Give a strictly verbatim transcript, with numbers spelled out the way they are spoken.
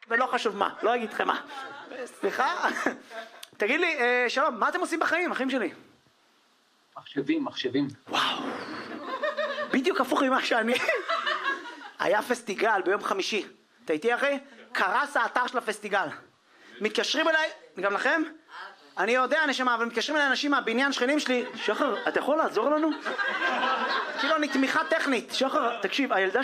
ולא חשוב מה, לא אגיד לכם מה. סליחה? תגיד לי, שלום, מה אתם עושים בחיים, אחים שלי? מחשבים, מחשבים. וואו. בדיוק הפוך ממה שאני. היה פסטיגל ביום חמישי. אתה איתי אחי? קרס האתר של הפסטיגל. מתקשרים אליי, גם לכם? אני יודע נשמה, אבל מתקשרים אליי אנשים מהבניין שכנים שלי. שחר, אתה יכול לעזור לנו? כאילו אני תמיכה טכנית. שחר, תקשיב, הילדה